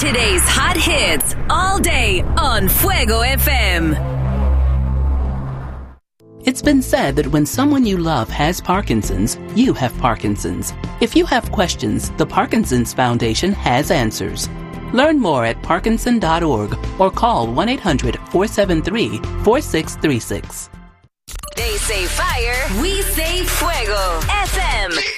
Today's hot hits all day on Fuego FM. It's been said that when someone you love has Parkinson's, you have Parkinson's. If you have questions, the Parkinson's Foundation has answers. Learn more at parkinson.org or call 1-800-473-4636. They say fire, we say fuego. FM.